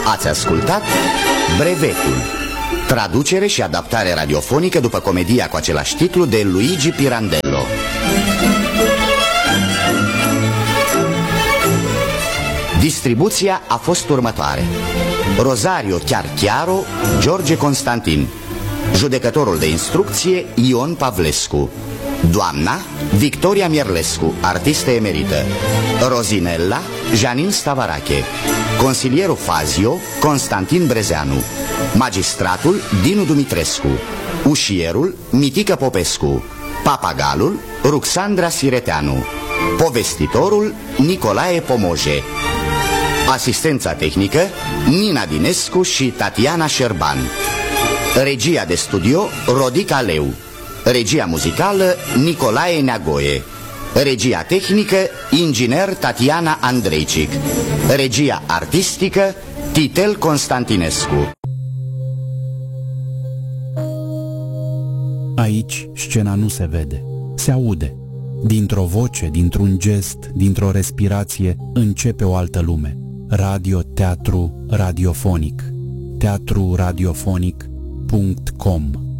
Ați ascultat Brevetul, traducere și adaptare radiofonică după comedia cu același titlu de Luigi Pirandello. Distribuția a fost următoare: Rosario Chiarchiaro, George Constantin. Judecătorul de instrucție Ion Pavlescu. Doamna Victoria Mierlescu, artistă emerită. Rozinella Janin Stavarache. Consilierul Fazio Constantin Brezeanu. Magistratul Dinu Dumitrescu. Ușierul Mitică Popescu. Papagalul Ruxandra Sireteanu. Povestitorul Nicolae Pomoje. Asistența tehnică Nina Dinescu și Tatiana Șerban. Regia de studio Rodica Leu. Regia muzicală Nicolae Neagoe. Regia tehnică inginer Tatiana Andreicic. Regia artistică Titel Constantinescu. Aici scena nu se vede, se aude. Dintr-o voce, dintr-un gest, dintr-o respirație, începe o altă lume. Radio-teatru radiofonic. teatruradiofonic.com